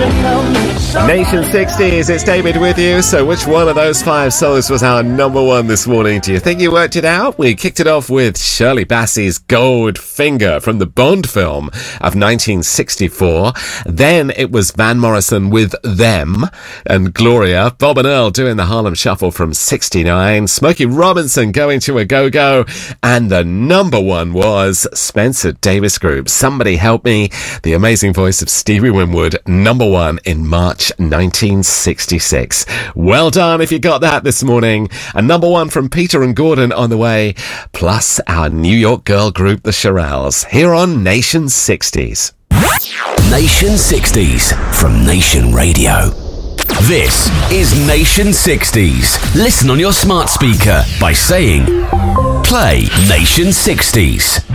Nation 60s, it's David with you. So which one of those 5 songs was our number 1 this morning? Do you think you worked it out? We kicked it off with Shirley Bassey's Goldfinger from the Bond film of 1964. Then it was Van Morrison with Them and Gloria. Bob and Earl doing the Harlem Shuffle from 69. Smokey Robinson going to a go-go. And the number 1 was Spencer Davis Group, Somebody Help Me. The amazing voice of Stevie Winwood, number 1 in March 1966. Well done if you got that this morning. And number 1 from Peter and Gordon on the way, plus our New York girl group, the Shirelles, here on Nation 60s. Nation 60s from Nation Radio. This is Nation 60s. Listen on your smart speaker by saying, play Nation 60s.